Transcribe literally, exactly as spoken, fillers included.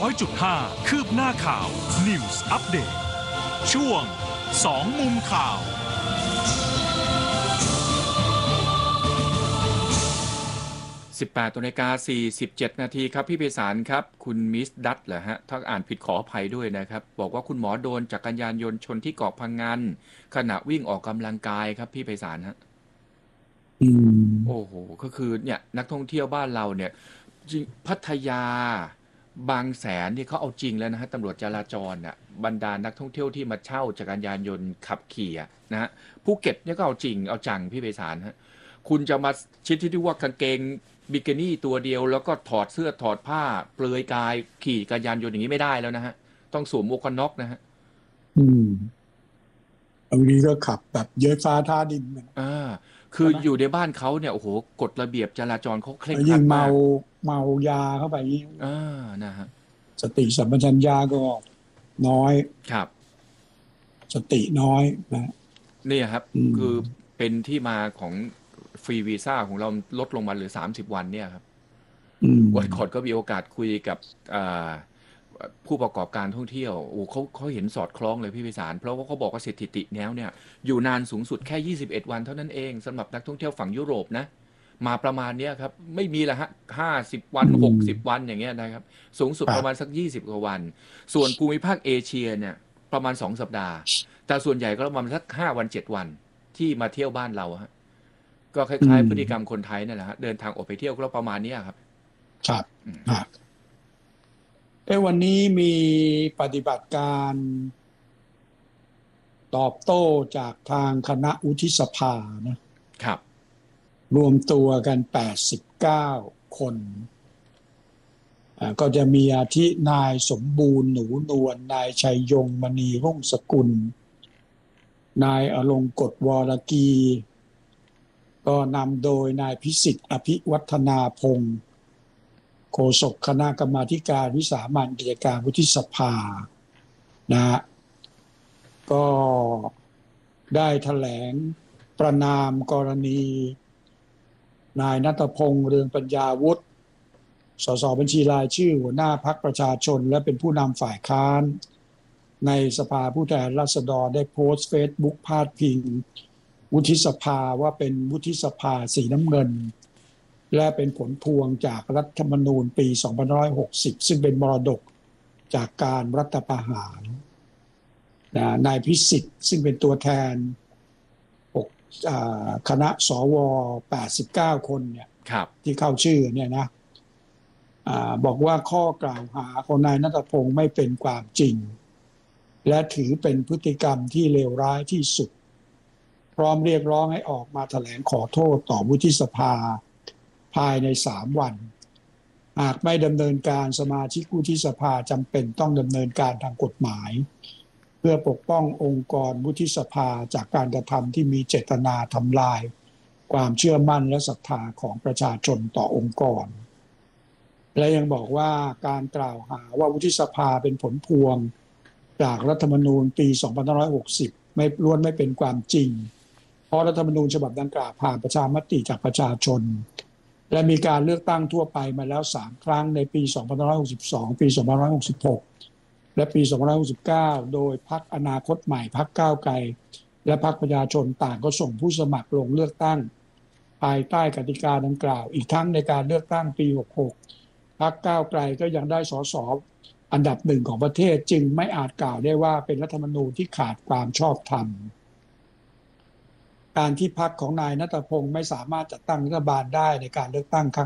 อยจุดห้า คืบหน้าข่าว News Update ช่วงสองมุมข่าวสิบแปดนาฬิกาสี่สิบเจ็ดนาทีครับพี่ไพศาลครับคุณมิสดัตเหรอฮะถ้าอ่านผิดขออภัยด้วยนะครับบอกว่าคุณหมอโดนจักรยานยนต์ชนที่เกาะพังงานขณะวิ่งออกกำลังกายครับพี่ไพศาลฮะอืมโอ้โหก็คือเนี่ยนักท่องเที่ยวบ้านเราเนี่ยจริงพัทยาบางแสนที่เขาเอาจริงแล้วนะฮะตำรวจจราจรน่ะบรรดานักท่องเที่ยวที่มาเช่าจักรยานยนต์ขับขี่นะฮะภูเก็ตเนี่ยก็เอาจริงเอาจังพี่ไพศาลฮะคุณจะมาชิดที่ว่ากางเกงบิกินี่ตัวเดียวแล้วก็ถอดเสื้อถอดผ้าเปลือยกายขี่จักรยานยนต์อย่างนี้ไม่ได้แล้วนะฮะต้องสวมหมวกกันน็อกนะฮะอืมบางทีก็ขับแบบเย้ยฟ้าท่าดินอ่าคืออยู่ในบ้านเขาเนี่ยโอ้โหกฎระเบียบจราจรเขาเคร่งครัดมากยิ่งเมาเมายาเข้าไปยิ่งอ่านะฮะสติสัมปชัญญะก็น้อยครับสติน้อยนะนี่ครับคือเป็นที่มาของฟรีวีซ่าของเราลดลงมาเหลือสามสิบวันเนี่ยครับวันก่อนก็มีโอกาสคุยกับผู้ประกอบการท่องเที่ยวโอ้เขาเขาเห็นสอดคล้องเลยพี่ไพศาลเพราะว่าเขาบอกว่าสถิติแนวเนี่ยอยู่นานสูงสุดแค่ยี่สิบเอ็ดวันเท่านั้นเองสำหรับนักท่องเที่ยวฝั่งยุโรปนะมาประมาณนี้ครับไม่มีละฮะห้าสิบวันหกสิบวันอย่างเงี้ยนะครับสูงสุดประมาณสักยี่สิบกว่าวันส่วนภูมิภาคเอเชียเนี่ยประมาณสองสัปดาห์แต่ส่วนใหญ่ก็ประมาณสักห้าวันเจ็ดวันที่มาเที่ยวบ้านเราฮะก็คล้ายๆพฤติกรรมคนไทยนั่นแหละฮะเดินทางออกไปเที่ยวก็ประมาณนี้ครับครับครับเอ้วันนี้มีปฏิบัติการตอบโต้จากทางคณะวุฒิสภานะครับรวมตัวกันแปดสิบเก้าคนอ่าก็จะมีอาทินายสมบูรณ์หนูนวลนายชัยยงมณีรุ่งสกุลนายอลงกฎวรกีก็นำโดยนายพิสิทธิ์อภิวัฒนาพงศ์โฆษกคณะกรรมาธิการวิสามัญกิจการวุฒิสภานะฮะก็ได้แถลงประณามกรณีนายณัฐพงษ์เรืองปัญญาวุฒิสสบัญชีรายชื่อหัวหน้าพรรคประชาชนและเป็นผู้นำฝ่ายค้านในสภาผู้แทนราษฎรได้โพสต์เฟซบุ๊กพาดพิงวุฒิสภาว่าเป็นวุฒิสภาสีน้ำเงินและเป็นผลพวงจากรัฐธรรมนูญปีสองพันห้าร้อยหกสิบซึ่งเป็นมรดกจากการรัฐประหารนายพิสิทธิ์ซึ่งเป็นตัวแทนคณะสวแปดสิบเก้าคนเนี่ยที่เข้าชื่อเนี่ยนะบอกว่าข้อกล่าวหาของนายณัฐพงษ์ไม่เป็นความจริงและถือเป็นพฤติกรรมที่เลวร้ายที่สุดพร้อมเรียกร้องให้ออกมาแถลงขอโทษต่อวุฒิสภาภายในสามวันหากไม่ดำเนินการสมาชิกวุฒิสภาจำเป็นต้องดำเนินการทางกฎหมายเพื่อปกป้ององค์กรวุฒิสภาจากการกระทำที่มีเจตนาทำลายความเชื่อมั่นและศรัทธาของประชาชนต่อองค์กรและยังบอกว่าการกล่าวหาว่าวุฒิสภาเป็นผลพวงจากรัฐธรรมนูญปีสองพันห้าร้อยหกสิบไม่ล้วนไม่เป็นความจริงเพราะรัฐธรรมนูญฉบับดังกล่าวผ่านประชามติจากประชาชนและมีการเลือกตั้งทั่วไปมาแล้วสามครั้งในปีสองพันห้าร้อยหกสิบสองปีสองพันห้าร้อยหกสิบหกและปีสองพันห้าร้อยหกสิบเก้าโดยพรรคอนาคตใหม่พรรคก้าวไกลและพรรคประชาชนต่างก็ส่งผู้สมัครลงเลือกตั้งภายใต้กติกาดังกล่าวอีกทั้งในการเลือกตั้งปีหกสิบหกพรรคก้าวไกลก็ยังได้สสอันดับหนึ่งของประเทศจึงไม่อาจกล่าวได้ว่าเป็นรัฐธรรมนูญที่ขาดความชอบธรรมการที่พรรคของนายณัฐพงษ์ไม่สามารถจัดตั้งรัฐบาลได้ในการเลือกตั้งครั้ง